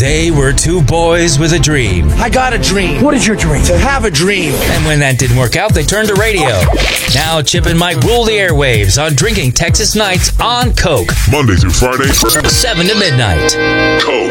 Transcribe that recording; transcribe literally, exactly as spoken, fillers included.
They were two boys with a dream. I got a dream. What is your dream? To have a dream. And when that didn't work out, they turned to radio. Now Chip and Mike rule the airwaves on Drinking Texas Nights on Coke. Monday through Friday. seven to midnight. Coke.